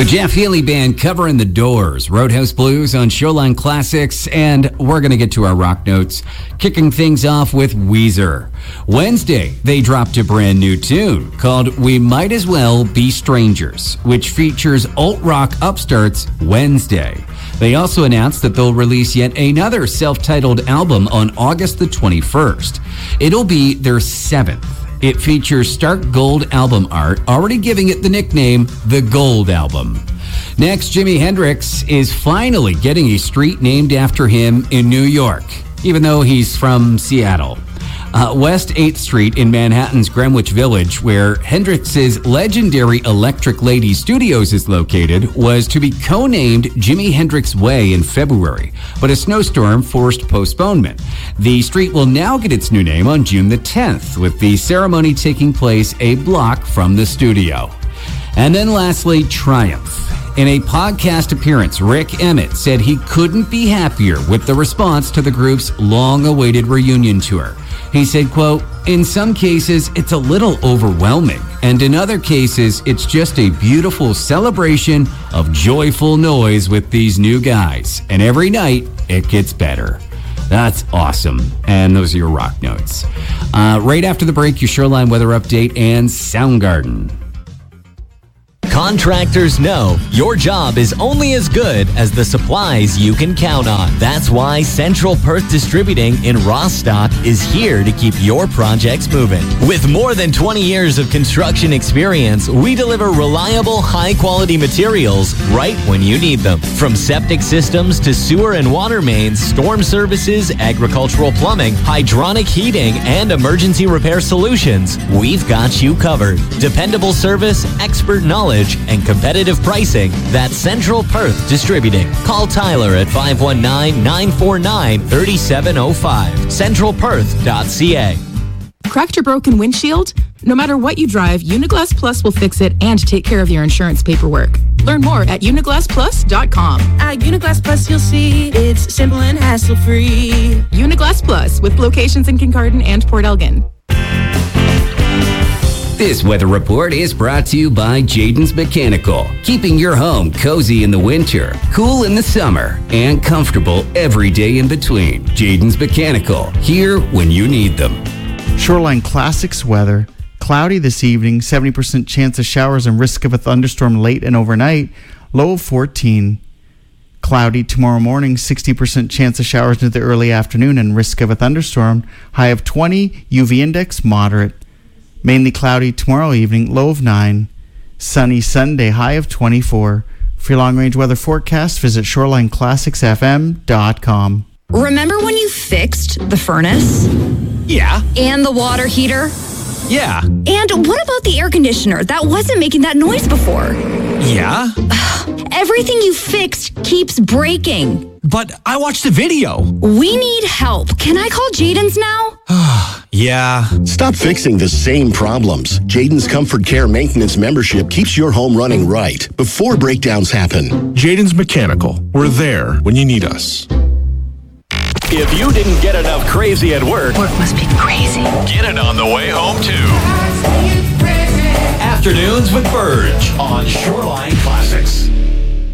The Jeff Healey Band covering The Doors, Roadhouse Blues on Shoreline Classics, and we're going to get to our rock notes, kicking things off with Weezer. Wednesday, they dropped a brand new tune called We Might As Well Be Strangers, which features alt-rock upstarts Wednesday. They also announced that they'll release yet another self-titled album on August the 21st. It'll be their 7th. It features stark gold album art, already giving it the nickname The Gold Album. Next, Jimi Hendrix is finally getting a street named after him in New York, even though he's from Seattle. West 8th Street in Manhattan's Greenwich Village, where Hendrix's legendary Electric Lady Studios is located, was to be co-named Jimi Hendrix Way in February, but a snowstorm forced postponement. The street will now get its new name on June the 10th, with the ceremony taking place a block from the studio. And then lastly, Triumph. In a podcast appearance, Rick Emmett said he couldn't be happier with the response to the group's long-awaited reunion tour. He said, quote, "In some cases, it's a little overwhelming, and in other cases, it's just a beautiful celebration of joyful noise with these new guys. And every night, it gets better." That's awesome. And those are your rock notes. Right after the break, your Shoreline weather update and Soundgarden. Contractors know your job is only as good as the supplies you can count on. That's why Central Perth Distributing in Rostock is here to keep your projects moving. With more than 20 years of construction experience, we deliver reliable, high-quality materials right when you need them. From septic systems to sewer and water mains, storm services, agricultural plumbing, hydronic heating, and emergency repair solutions, we've got you covered. Dependable service, expert knowledge, and competitive pricing. That's Central Perth Distributing. Call Tyler at 519-949-3705. centralperth.ca. Cracked your broken windshield? No matter what you drive, Uniglass Plus will fix it and take care of your insurance paperwork. Learn more at uniglassplus.com. At Uniglass Plus, you'll see it's simple and hassle-free. Uniglass Plus, with locations in Kincardine and Port Elgin. This weather report is brought to you by Jayden's Mechanical, keeping your home cozy in the winter, cool in the summer, and comfortable every day in between. Jayden's Mechanical, here when you need them. Shoreline Classics weather. Cloudy this evening, 70% chance of showers and risk of a thunderstorm late and overnight, low of 14. Cloudy tomorrow morning, 60% chance of showers into the early afternoon and risk of a thunderstorm, high of 20, UV index moderate. Mainly cloudy tomorrow evening, low of 9. Sunny Sunday, high of 24. For your long-range weather forecast, visit ShorelineClassicsFM.com. Remember when you fixed the furnace? Yeah. And the water heater? Yeah. And what about the air conditioner? That wasn't making that noise before. Yeah. Everything you fixed keeps breaking. But I watched the video. We need help. Can I call Jayden's now? Yeah. Stop fixing the same problems. Jayden's Comfort Care Maintenance membership keeps your home running right before breakdowns happen. Jayden's Mechanical. We're there when you need us. If you didn't get enough crazy at work, work must be crazy. Get it on the way home too. Afternoons with Burge on Shoreline